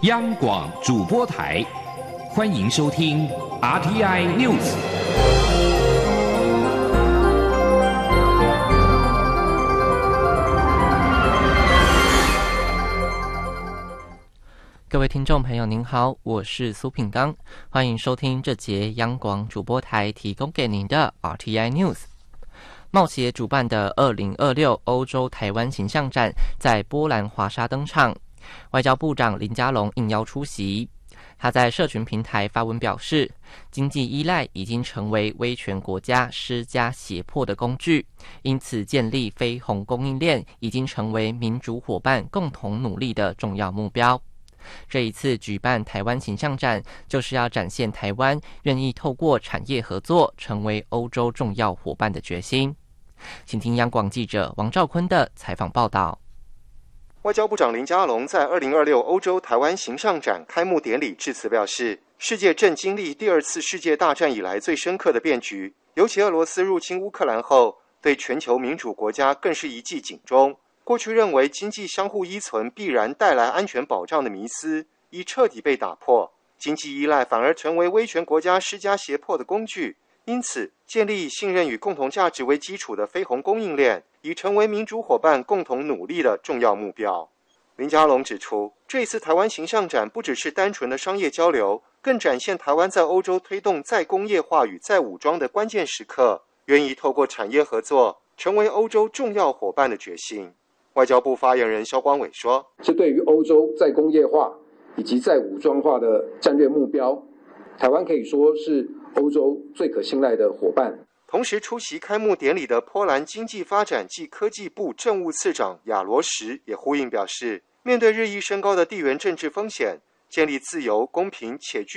央广主播台，欢迎收听 RTI News。 各位听众朋友您好，我是苏品刚，欢迎收听这节央广主播台提供给您的 RTI News。贸协主办的2026欧洲台湾形象展在波兰华沙登场，外交部长林佳龙应邀出席。他在社群平台发文表示，经济依赖已经成为威权国家施加胁迫的工具，因此建立非红供应链已经成为民主伙伴共同努力的重要目标。这一次举办台湾形象展，就是要展现台湾愿意透过产业合作成为欧洲重要伙伴的决心。请听央广记者王兆坤的采访报道。 外交部长林佳龙在2026欧洲台湾形象展开幕典礼致辞表示，世界正经历第二次世界大战以来最深刻的变局，尤其俄罗斯入侵乌克兰后，对全球民主国家更是一记警钟。过去认为经济相互依存必然带来安全保障的迷思已彻底被打破，经济依赖反而成为威权国家施加胁迫的工具。因此，建立以信任与共同价值为基础的非红供应链已成为民主伙伴共同努力的重要目标。林佳龙指出，这一次台湾形象展不只是单纯的商业交流，更展现台湾在欧洲推动再工业化与再武装的关键时刻，愿意透过产业合作成为欧洲重要伙伴的决心。外交部发言人萧光伟说， 这对于欧洲再工业化以及再武装化的战略目标，台湾可以说是欧洲最可信赖的伙伴。 同时出席开幕典礼的波兰经济发展暨科技部政务次长亚罗什也呼应表示，面对日益升高的地缘政治风险，建立自由、公平且